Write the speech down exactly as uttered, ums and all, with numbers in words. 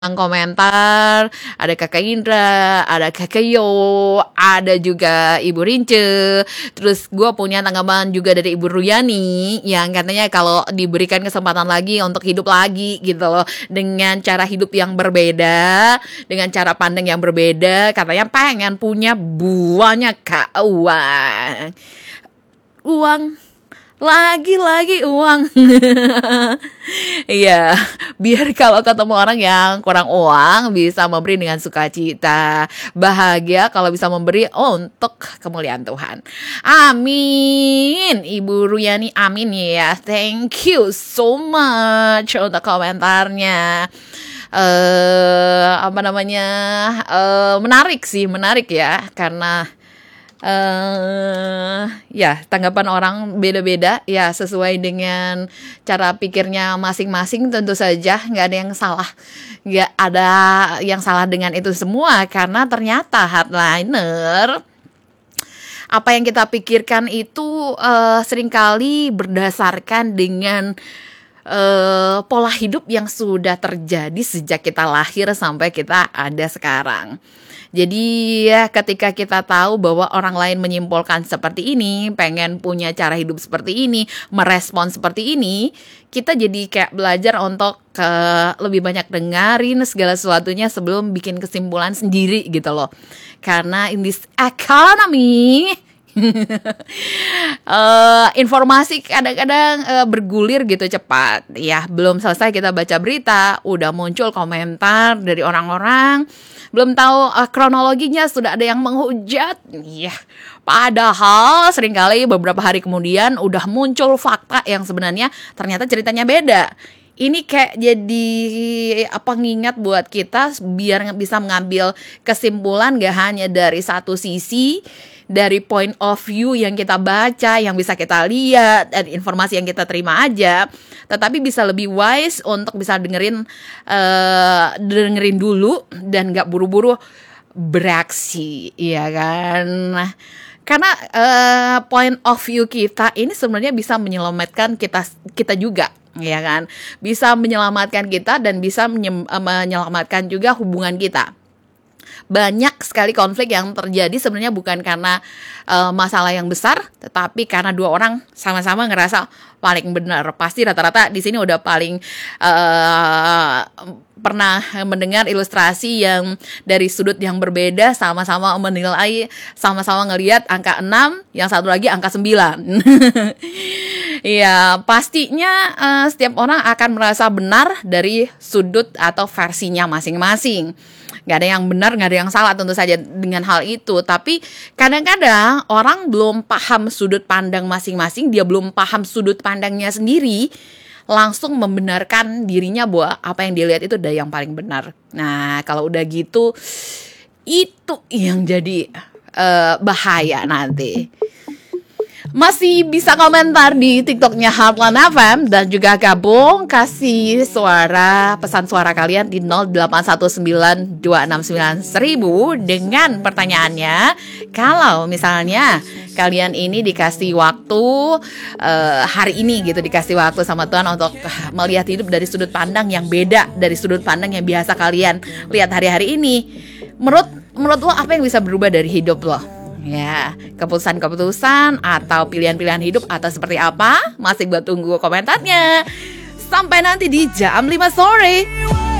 komentar, ada Kakak Indra, ada Kakak Yo, ada juga Ibu Rince. Terus gue punya tanggapan juga dari Ibu Ruyani yang katanya kalau diberikan kesempatan lagi untuk hidup lagi gitu loh, dengan cara hidup yang berbeda, dengan cara pandang yang berbeda, katanya pengen punya banyak uang. Uang lagi-lagi uang. Iya, biar kalau ketemu orang yang kurang uang bisa memberi dengan sukacita, bahagia kalau bisa memberi untuk kemuliaan Tuhan. Amin. Ibu Ruyani, amin ya. Thank you so much untuk komentarnya. Eh, apa namanya? Eh, menarik sih, menarik ya, karena Uh, ya tanggapan orang beda-beda ya, sesuai dengan cara pikirnya masing-masing. Tentu saja nggak ada yang salah, nggak ada yang salah dengan itu semua, karena ternyata hardliner, apa yang kita pikirkan itu uh, seringkali berdasarkan dengan uh, pola hidup yang sudah terjadi sejak kita lahir sampai kita ada sekarang. Jadi ya, ketika kita tahu bahwa orang lain menyimpulkan seperti ini, pengen punya cara hidup seperti ini, merespon seperti ini, kita jadi kayak belajar untuk uh, lebih banyak dengerin segala sesuatunya sebelum bikin kesimpulan sendiri gitu loh. Karena in this economy, uh, informasi kadang-kadang uh, bergulir gitu cepat ya. Belum selesai kita baca berita, udah muncul komentar dari orang-orang. Belum tahu uh, kronologinya sudah ada yang menghujat. Ya, padahal seringkali beberapa hari kemudian udah muncul fakta yang sebenarnya ternyata ceritanya beda. Ini kayak jadi apa ngingat buat kita biar bisa mengambil kesimpulan gak hanya dari satu sisi, dari point of view yang kita baca, yang bisa kita lihat, dan informasi yang kita terima aja, tetapi bisa lebih wise untuk bisa dengerin uh, dengerin dulu dan gak buru-buru bereaksi, ya kan? Karena uh, point of view kita ini sebenarnya bisa menyelamatkan kita kita juga, ya kan? Bisa menyelamatkan kita dan bisa menye- menyelamatkan juga hubungan kita. Banyak sekali konflik yang terjadi sebenarnya bukan karena uh, masalah yang besar, tetapi karena dua orang sama-sama ngerasa paling benar. Pasti rata-rata di sini udah paling uh, pernah mendengar ilustrasi yang dari sudut yang berbeda, sama-sama menilai, sama-sama ngelihat angka enam, yang satu lagi angka sembilan. Ya, pastinya uh, setiap orang akan merasa benar dari sudut atau versinya masing-masing. Gak ada yang benar, gak ada yang salah tentu saja dengan hal itu. Tapi kadang-kadang orang belum paham sudut pandang masing-masing, dia belum paham sudut pandangnya sendiri, langsung membenarkan dirinya bahwa apa yang dia lihat itu udah yang paling benar. Nah, kalau udah gitu, itu yang jadi uh, bahaya nanti. Masih bisa komentar di TikToknya Heartland F M dan juga gabung kasih suara, pesan suara kalian di nol delapan satu sembilan dua enam sembilan seribu dengan pertanyaannya, kalau misalnya kalian ini dikasih waktu uh, hari ini gitu, dikasih waktu sama Tuhan untuk melihat hidup dari sudut pandang yang beda dari sudut pandang yang biasa kalian lihat hari-hari ini, menurut menurut lo apa yang bisa berubah dari hidup lo? Ya, keputusan-keputusan atau pilihan-pilihan hidup atau seperti apa? Masih buat tunggu komentarnya. Sampai nanti di jam lima sore.